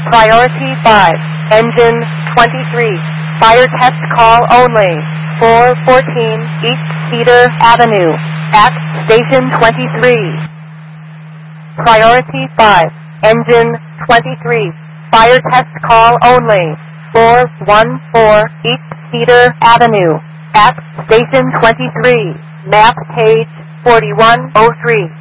Priority 5, engine 23. Fire test call only. 414 East Cedar Avenue at Station 23. Priority 5, engine 23. Fire test call only. 414 East Cedar Avenue at Station 23. Map page 4103.